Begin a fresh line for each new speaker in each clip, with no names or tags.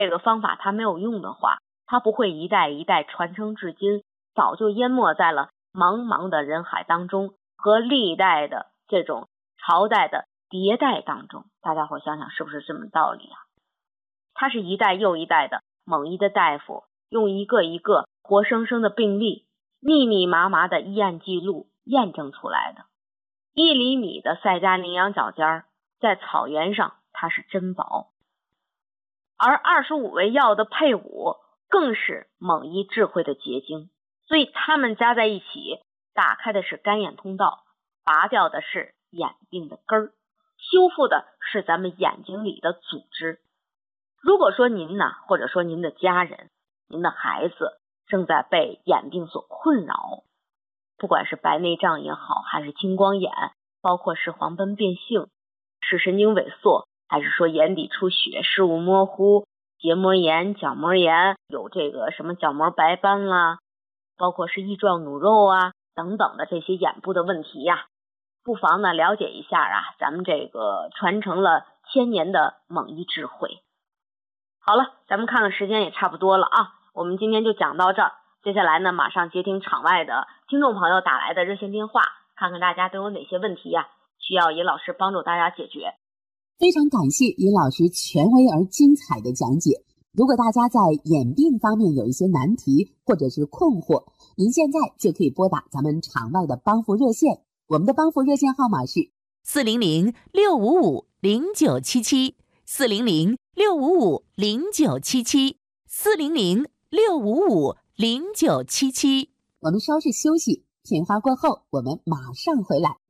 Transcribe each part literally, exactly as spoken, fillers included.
这个方法它没有用的话，它不会一代一代传承至今，早就淹没在了茫茫的人海当中和历代的这种朝代的迭代当中。大家伙想想是不是这么道理啊？它是一代又一代的蒙医的大夫用一个一个活生生的病例，密密麻麻的医案记录验证出来的。一厘米的赛迦羚羊角尖在草原上它是珍宝，而二十五味药的配伍更是蒙医智慧的结晶。所以它们加在一起，打开的是干眼通道，拔掉的是眼病的根儿，修复的是咱们眼睛里的组织。如果说您呢，或者说您的家人、您的孩子正在被眼病所困扰，不管是白内障也好，还是青光眼，包括是黄斑变性、视神经萎缩，还是说眼底出血、视物模糊、结膜炎、角膜炎，有这个什么角膜白斑啦，包括是翼状弩肉啊等等的这些眼部的问题呀，不妨呢了解一下啊，咱们这个传承了千年的蒙医智慧。好了，咱们看看时间也差不多了啊，我们今天就讲到这儿。接下来呢，马上接听场外的听众朋友打来的热线电话，看看大家都有哪些问题呀、啊，需要尹老师帮助大家解决。
非常感谢尹老师权威而精彩的讲解。如果大家在眼病方面有一些难题或者是困惑，您现在就可以拨打咱们场外的帮扶热线，我们的帮扶热线号码是
四零零六五五零九七七，四零零六五五零九七七，四零零六五五零九七七。
我们稍事休息，片花过后，我们马上回来。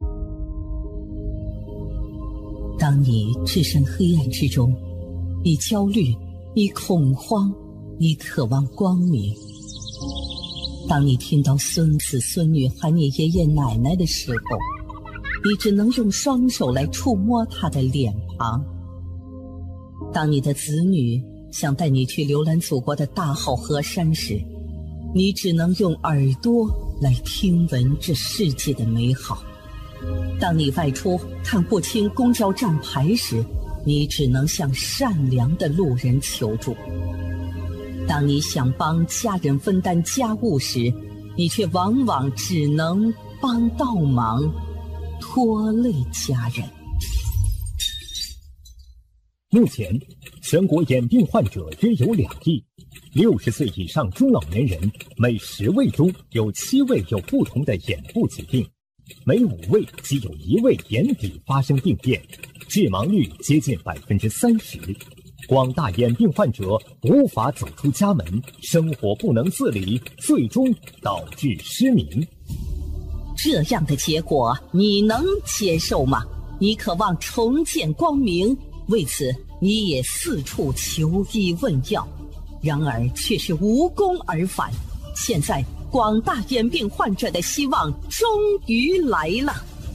当你置身黑暗之中，你焦虑，你恐慌，你渴望光明。当你听到孙子孙女喊你爷爷奶奶的时候，你只能用双手来触摸他的脸庞。当你的子女想带你去浏览祖国的大好河山时，你只能用耳朵来听闻这世界的美好。当你外出看不清公交站牌时，你只能向善良的路人求助。当你想帮家人分担家务时，你却往往只能帮倒忙，拖累家人。
目前，全国眼病患者约有两亿，六十岁以上中老年人每十位中有七位有不同的眼部疾病，每五位即有一位眼底发生病变，致盲率接近百分之三十。广大眼病患者无法走出家门，生活不能自理，最终导致失明。
这样的结果你能接受吗？你渴望重见光明，为此你也四处求医问药，然而却是无功而返。现在广大眼病患者的希望终于来了。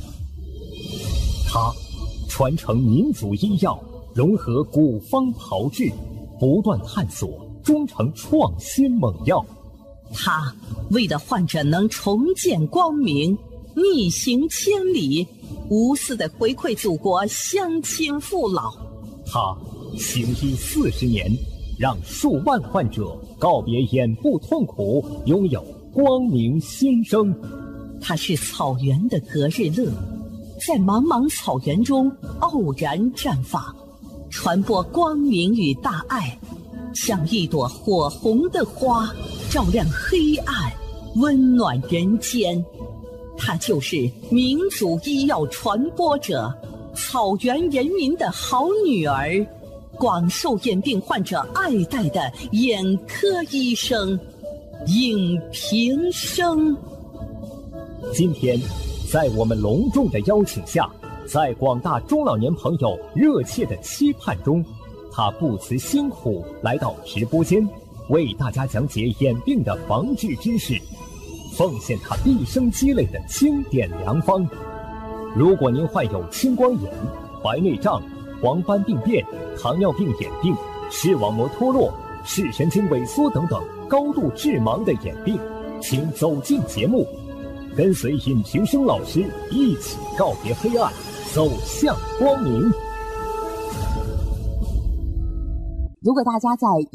他传承民族医药，融合古方炮制，不断探索，终成创新猛药。
他为了患者能重见光明，逆行千里，无私的回馈祖国乡亲父老。
他行医四十年，让数万患者告别眼部痛苦，拥有光明新生。
他是草原的隔日乐，在茫茫草原中傲然绽放，传播光明与大爱，像一朵火红的花，照亮黑暗，温暖人间。他就是民主医药传播者，草原人民的好女儿，广受眼病患者爱戴的眼科医生尹平生。
今天在我们隆重的邀请下，在广大中老年朋友热切的期盼中，他不辞辛苦来到直播间，为大家讲解眼病的防治知识，奉献他毕生积累的经典良方。如果您患有青光眼、白内障、黄斑病变、糖尿病眼病、视网膜脱落、视神经萎缩等等高度致盲的眼病，请走进节目，跟随尹平生老师一起告别黑暗，走向光明。
如果大家在